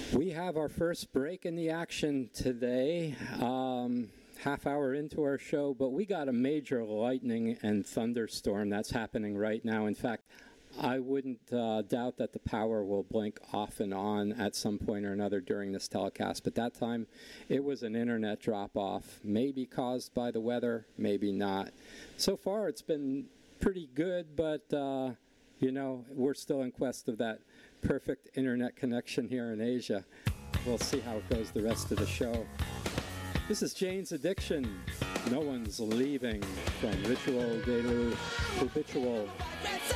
We have our first break in the action today, half hour into our show, but we got a major lightning and thunderstorm that's happening right now. In fact, I wouldn't doubt that the power will blink off and on at some point or another during this telecast, but that time it was an internet drop-off, maybe caused by the weather, maybe not. So far it's been pretty good, but you know, we're still in quest of that perfect internet connection here in Asia. We'll see how it goes the rest of the show. This is Jane's Addiction. No one's leaving from Ritual de Habitual.